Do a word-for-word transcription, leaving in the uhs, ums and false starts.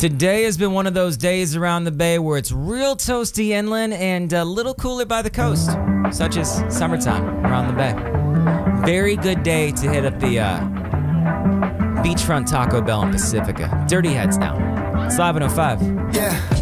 Today has been one of those days around the bay where it's real toasty inland and a little cooler by the coast, such as summertime around the bay. Very good day to hit up the uh, beachfront Taco Bell in Pacifica. Dirty Heads now. It's live in oh five. Yeah.